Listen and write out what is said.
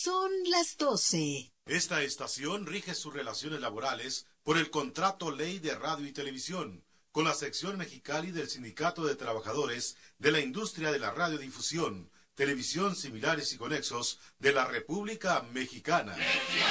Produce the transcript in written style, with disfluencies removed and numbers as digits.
Son las 12. Esta estación rige sus relaciones laborales por el Contrato Ley de Radio y Televisión, con la sección Mexicali del Sindicato de Trabajadores de la Industria de la Radiodifusión, Televisión Similares y Conexos de la República Mexicana.